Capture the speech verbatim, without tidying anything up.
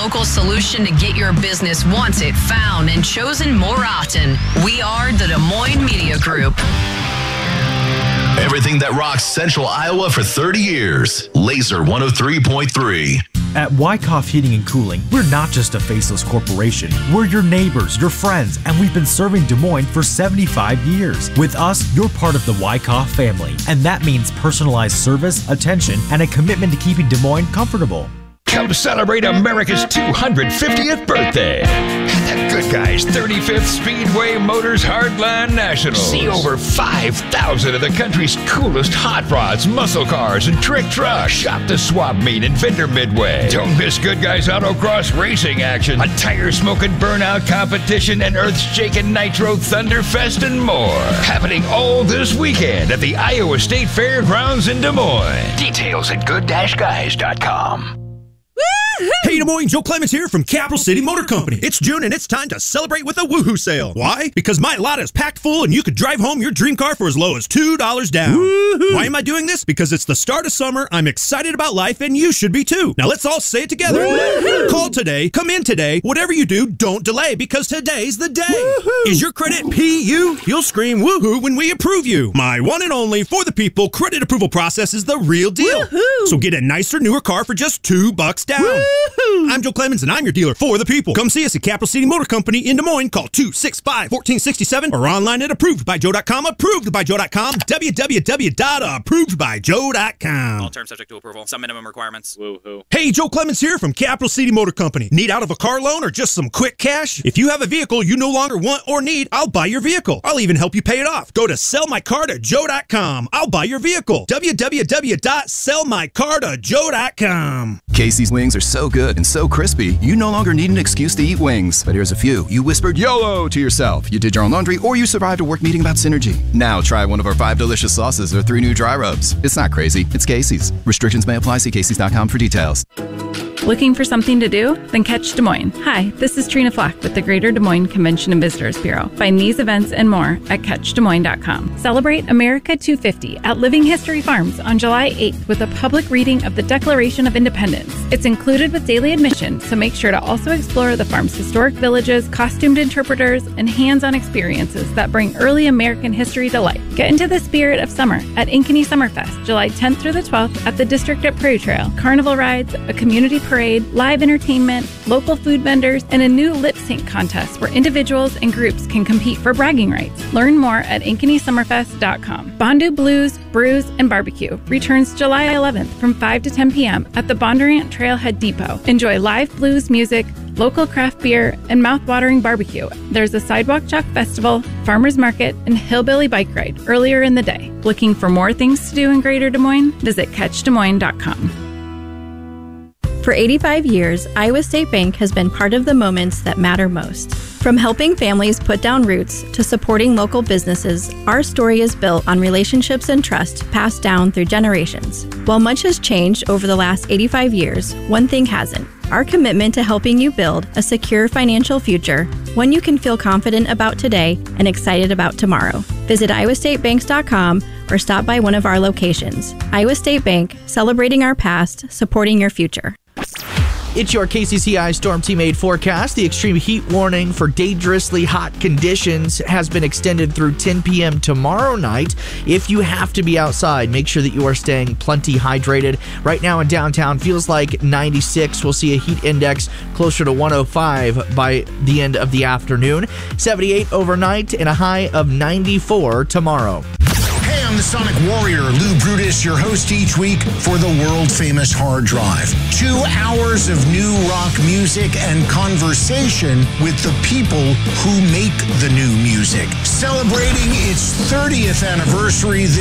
local solution to get your business wanted, found, and chosen more often. We are the Des Moines Media Group. Everything that rocks Central Iowa for thirty years. Laser one oh three point three. At Wyckoff Heating and Cooling, we're not just a faceless corporation. We're your neighbors, your friends, and we've been serving Des Moines for seventy-five years. With us, you're part of the Wyckoff family, and that means personalized service, attention, and a commitment to keeping Des Moines comfortable. Come celebrate America's two hundred fiftieth birthday at the Good Guys thirty-fifth Speedway Motors Hardline Nationals. See over five thousand of the country's coolest hot rods, muscle cars, and trick trucks. Shop the swap meet and vendor midway. Don't miss Good Guys Autocross racing action, a tire-smoking burnout competition, and earth-shaking Nitro Thunderfest and more. Happening all this weekend at the Iowa State Fairgrounds in Des Moines. Details at good dash guys dot com. Hey Des Moines, Joe Clemens here from Capital City Motor Company. It's June and it's time to celebrate with a woohoo sale. Why? Because my lot is packed full and you could drive home your dream car for as low as two dollars down. Woo-hoo. Why am I doing this? Because it's the start of summer, I'm excited about life, and you should be too. Now let's all say it together. Woo-hoo. Call today, come in today, whatever you do, don't delay, because today's the day. Woo-hoo. Is your credit P U? You'll scream woohoo when we approve you. My one and only for the people credit approval process is the real deal. Woo-hoo. So get a nicer, newer car for just two bucks down. Woo-hoo. I'm Joe Clemens, and I'm your dealer for the people. Come see us at Capital City Motor Company in Des Moines. Call two six five, one four six seven or online at approved by joe dot com. approved by joe dot com. w w w dot approved by joe dot com. All terms subject to approval. Some minimum requirements. Woo-hoo. Hey, Joe Clemens here from Capital City Motor Company. Need out of a car loan or just some quick cash? If you have a vehicle you no longer want or need, I'll buy your vehicle. I'll even help you pay it off. Go to sell my car to joe dot com. I'll buy your vehicle. w w w dot sell my car to joe dot com. Casey's wings are so good and so crispy, you no longer need an excuse to eat wings. But here's a few. You whispered YOLO to yourself. You did your own laundry, or you survived a work meeting about synergy. Now try one of our five delicious sauces or three new dry rubs. It's not crazy. It's Casey's. Restrictions may apply. See Casey's dot com for details. Looking for something to do? Then catch Des Moines. Hi, this is Trina Flock with the Greater Des Moines Convention and Visitors Bureau. Find these events and more at catch des moines dot com. Celebrate America two fifty at Living History Farms on July eighth with a public reading of the Declaration of Independence. It's included with daily admission, so make sure to also explore the farm's historic villages, costumed interpreters, and hands-on experiences that bring early American history to life. Get into the spirit of summer at Ankeny Summerfest, July tenth through the twelfth at the District at Prairie Trail. Carnival rides, a community parade, live entertainment, local food vendors, and a new lip sync contest where individuals and groups can compete for bragging rights. Learn more at ankeny summerfest dot com. Bondu Blues, Brews, and Barbecue returns July eleventh from five to ten p.m. at the Bondurant Trailhead Depot. Enjoy live blues music, local craft beer, and mouth-watering barbecue. There's a Sidewalk Chalk Festival, farmers market, and hillbilly bike ride earlier in the day. Looking for more things to do in Greater Des Moines? Visit catch des moines dot com. For eighty-five years, Iowa State Bank has been part of the moments that matter most. From helping families put down roots to supporting local businesses, our story is built on relationships and trust passed down through generations. While much has changed over the last eighty-five years, one thing hasn't: our commitment to helping you build a secure financial future, one you can feel confident about today and excited about tomorrow. Visit iowa state banks dot com or stop by one of our locations. Iowa State Bank, celebrating our past, supporting your future. It's your K C C I Storm Team eight forecast. The extreme heat warning for dangerously hot conditions has been extended through ten p.m. tomorrow night. If you have to be outside, make sure that you are staying plenty hydrated. Right now in downtown, feels like ninety-six. We'll see a heat index closer to one oh five by the end of the afternoon. seventy-eight overnight and a high of ninety-four tomorrow. Hey, I'm the Sonic Warrior, Lou Brutus, your host each week for the world-famous Hard Drive. Two hours of new rock music and conversation with the people who make the new music. Celebrating its thirtieth anniversary